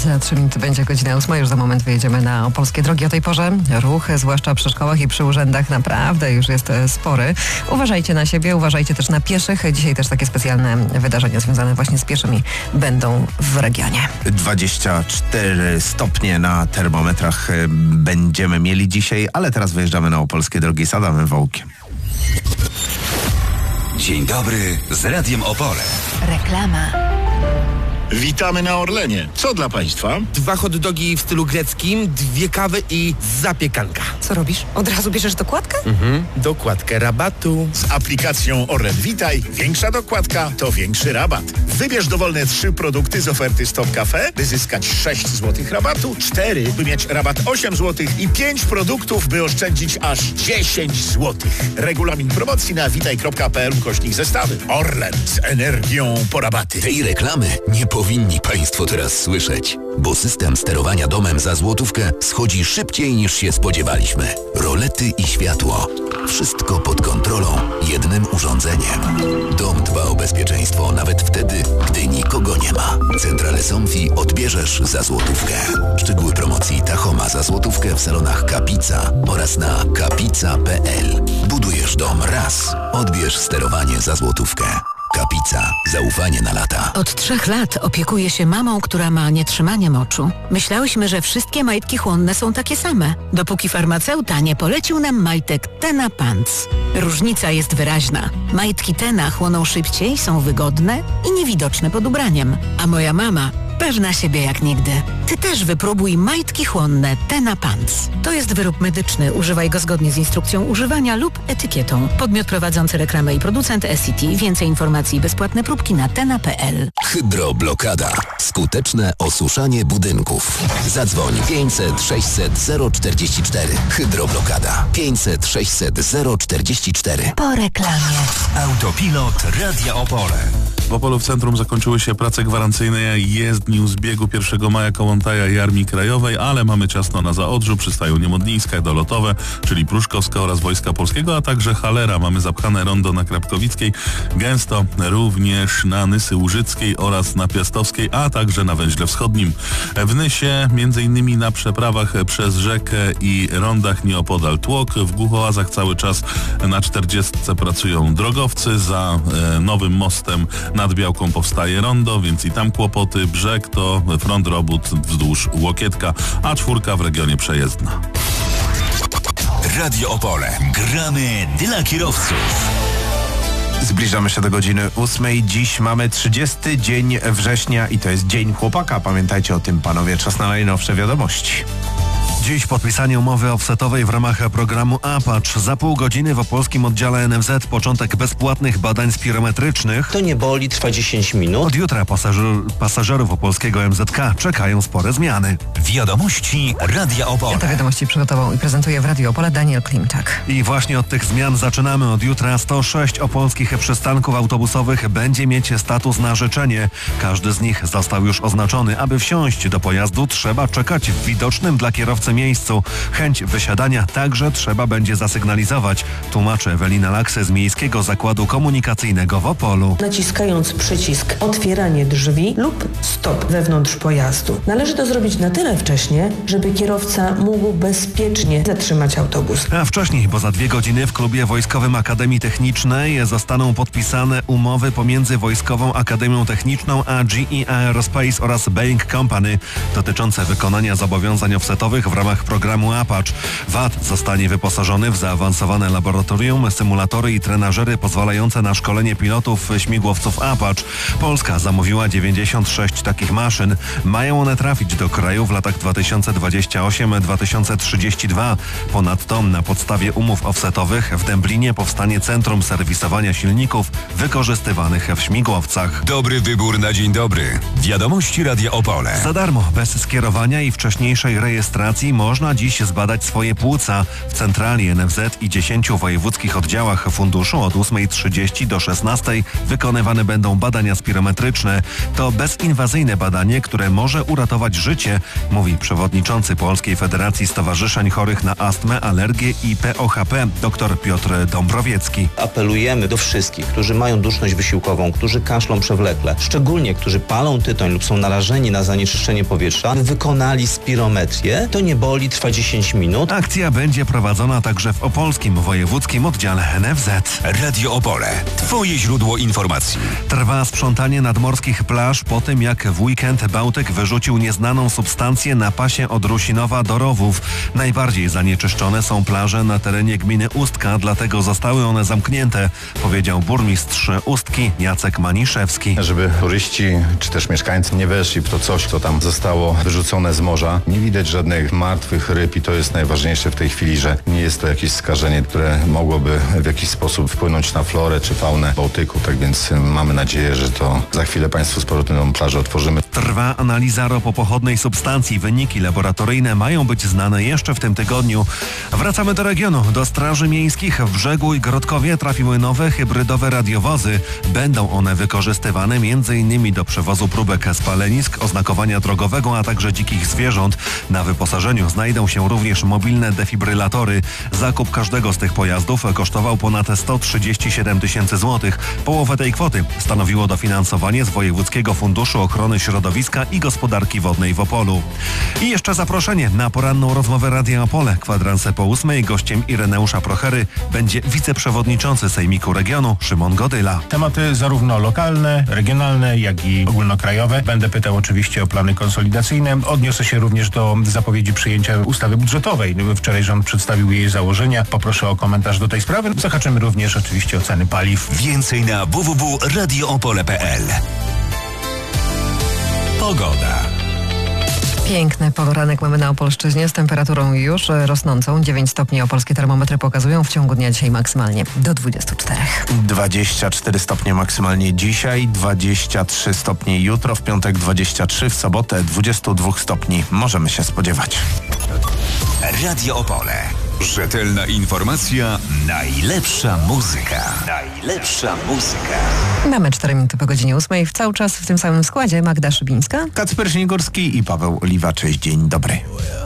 Za 3 minuty będzie godzina 8. Już za moment wyjedziemy na opolskie drogi. O tej porze ruch, zwłaszcza przy szkołach i przy urzędach, naprawdę już jest spory. Uważajcie na siebie, uważajcie też na pieszych. Dzisiaj też takie specjalne wydarzenia związane właśnie z pieszymi będą w regionie. 24 stopnie na termometrach będziemy mieli dzisiaj, ale teraz wyjeżdżamy na opolskie drogi z Adamem Wołkiem. Dzień dobry z Radiem Opole. Reklama. Witamy na Orlenie. Co dla Państwa? 2 hot dogi w stylu greckim, 2 kawy i zapiekanka. Co robisz? Od razu bierzesz dokładkę? Dokładkę rabatu. Z aplikacją Orlen Witaj większa dokładka to większy rabat. Wybierz dowolne 3 produkty z oferty Stop Cafe, by zyskać 6 zł rabatu, 4, by mieć rabat 8 zł i 5 produktów, by oszczędzić aż 10 zł. Regulamin promocji na witaj.pl/zestawy. Orlen z energią po rabaty. Tej reklamy nie powinni Państwo teraz słyszeć, bo system sterowania domem za złotówkę schodzi szybciej niż się spodziewaliśmy. Rolety i światło. Wszystko pod kontrolą jednym urządzeniem. Dom dba o bezpieczeństwo nawet wtedy, gdy nikogo nie ma. Centrale Somfy odbierzesz za złotówkę. Szczegóły promocji Tachoma za złotówkę w salonach Kapica oraz na kapica.pl. Budujesz dom raz. Odbierz sterowanie za złotówkę. Kapica. Zaufanie na lata. Od 3 lat opiekuję się mamą, która ma nietrzymanie moczu. Myślałyśmy, że wszystkie majtki chłonne są takie same, dopóki farmaceuta nie polecił nam majtek Tena Pants. Różnica jest wyraźna. Majtki Tena chłoną szybciej, są wygodne i niewidoczne pod ubraniem. A moja mama pewna siebie jak nigdy. Ty też wypróbuj majtki chłonne Tena Pants. To jest wyrób medyczny. Używaj go zgodnie z instrukcją używania lub etykietą. Podmiot prowadzący reklamę i producent SCT. Więcej informacji i bezpłatne próbki na tena.pl. Hydroblokada. Skuteczne osuszanie budynków. Zadzwoń 500 600 044. Hydroblokada. 500 600 044. Po reklamie. Autopilot Radia Opole. W Opolu w centrum zakończyły się prace gwarancyjne jezdni zbiegu 1 maja Kołątaja i Armii Krajowej, ale mamy ciasno na Zaodrzu, przystają Niemodlińska, Dolotowe, czyli Pruszkowska oraz Wojska Polskiego, a także Halera. Mamy zapchane rondo na Krapkowickiej, gęsto również na Nysy Łużyckiej oraz na Piastowskiej, a także na Węźle Wschodnim. W Nysie, m.in. na przeprawach przez rzekę i rondach nieopodal Tłok. W Głuchołazach cały czas na 40 pracują drogowcy. Za nowym mostem nad Białką powstaje rondo, więc i tam kłopoty. Brzeg to front robót wzdłuż Łokietka, a 4 w regionie przejezdna. Radio Opole. Gramy dla kierowców. Zbliżamy się do godziny 8. Dziś mamy 30 dzień września i to jest Dzień Chłopaka. Pamiętajcie o tym, panowie. Czas na najnowsze wiadomości. Dziś podpisanie umowy offsetowej w ramach programu Apache. Za pół godziny w opolskim oddziale NFZ początek bezpłatnych badań spirometrycznych. To nie boli, trwa 10 minut. Od jutra pasażerów opolskiego MZK czekają spore zmiany. Wiadomości Radia Opole. Te wiadomości przygotował i prezentuje w Radiu Opole Daniel Klimczak. I właśnie od tych zmian zaczynamy. Od jutra 106 opolskich przystanków autobusowych będzie mieć status na życzenie. Każdy z nich został już oznaczony. Aby wsiąść do pojazdu, trzeba czekać w widocznym dla kierowcy miejscu. Chęć wysiadania także trzeba będzie zasygnalizować, tłumaczy Ewelina Laksy z Miejskiego Zakładu Komunikacyjnego w Opolu. Naciskając przycisk otwieranie drzwi lub stop wewnątrz pojazdu. Należy to zrobić na tyle wcześnie, żeby kierowca mógł bezpiecznie zatrzymać autobus. A wcześniej, bo za 2 godziny w klubie Wojskowym Akademii Technicznej zostaną podpisane umowy pomiędzy Wojskową Akademią Techniczną a GE Aerospace oraz Boeing Company dotyczące wykonania zobowiązań offsetowych w ramach programu Apache. VAT zostanie wyposażony w zaawansowane laboratorium, symulatory i trenażery pozwalające na szkolenie pilotów śmigłowców Apache. Polska zamówiła 96 takich maszyn. Mają one trafić do kraju w latach 2028-2032. Ponadto na podstawie umów offsetowych w Dęblinie powstanie centrum serwisowania silników wykorzystywanych w śmigłowcach. Dobry wybór na dzień dobry. Wiadomości Radia Opole. Za darmo, bez skierowania i wcześniejszej rejestracji operacji można dziś zbadać swoje płuca. W centrali NFZ i 10 wojewódzkich oddziałach funduszu od 8:30 do 16:00 wykonywane będą badania spirometryczne. To bezinwazyjne badanie, które może uratować życie, mówi przewodniczący Polskiej Federacji Stowarzyszeń Chorych na Astmę, Alergię i POHP dr Piotr Dąbrowiecki. Apelujemy do wszystkich, którzy mają duszność wysiłkową, którzy kaszlą przewlekle, szczególnie którzy palą tytoń lub są narażeni na zanieczyszczenie powietrza, wykonali spirometrię. To nie boli, trwa 10 minut. Akcja będzie prowadzona także w opolskim wojewódzkim oddziale NFZ. Radio Opole. Twoje źródło informacji. Trwa sprzątanie nadmorskich plaż po tym, jak w weekend Bałtyk wyrzucił nieznaną substancję na pasie od Rusinowa do Rowów. Najbardziej zanieczyszczone są plaże na terenie gminy Ustka, dlatego zostały one zamknięte, powiedział burmistrz Ustki Jacek Maniszewski. Żeby turyści czy też mieszkańcy nie weszli w to coś, co tam zostało wyrzucone z morza. Nie widać żadnych martwych ryb i to jest najważniejsze w tej chwili, że nie jest to jakieś skażenie, które mogłoby w jakiś sposób wpłynąć na florę czy faunę Bałtyku. Tak więc mamy nadzieję, że to za chwilę Państwu z powrotem tą plażę otworzymy. Trwa analiza ropopochodnej substancji. Wyniki laboratoryjne mają być znane jeszcze w tym tygodniu. Wracamy do regionu. Do Straży Miejskich w Brzegu i Grodkowie trafiły nowe hybrydowe radiowozy. Będą one wykorzystywane m.in. do przewozu próbek spalenisk, oznakowania drogowego, a także dzikich zwierząt. Na wyposażeniu znajdą się również mobilne defibrylatory. Zakup każdego z tych pojazdów kosztował ponad 137 000 złotych. Połowę tej kwoty stanowiło dofinansowanie z Wojewódzkiego Funduszu Ochrony Środowiska i Gospodarki Wodnej w Opolu. I jeszcze zaproszenie na poranną rozmowę Radia Opole. Kwadranse po 8:00. Gościem Ireneusza Prochery będzie wiceprzewodniczący Sejmiku Regionu Szymon Godyla. Tematy zarówno lokalne, regionalne, jak i ogólnokrajowe. Będę pytał oczywiście o plany konsolidacyjne. Odniosę się również do zapowiedzi przyjęcia ustawy budżetowej. Wczoraj rząd przedstawił jej założenia. Poproszę o komentarz do tej sprawy. Zahaczymy również oczywiście o ceny paliw. Więcej na www.radioopole.pl. Pogoda. Piękny poranek mamy na Opolszczyźnie z temperaturą już rosnącą. 9 stopni opolskie termometry pokazują w ciągu dnia dzisiaj maksymalnie do 24. 24 stopnie maksymalnie dzisiaj, 23 stopnie jutro, w piątek 23, w sobotę 22 stopni. Możemy się spodziewać. Radio Opole. Rzetelna informacja, najlepsza muzyka. Najlepsza muzyka. Mamy 4 minuty po godzinie 8:00. W cały czas w tym samym składzie Magda Szybińska, Kacper Śniegórski i Paweł Oliwa. Cześć, dzień dobry.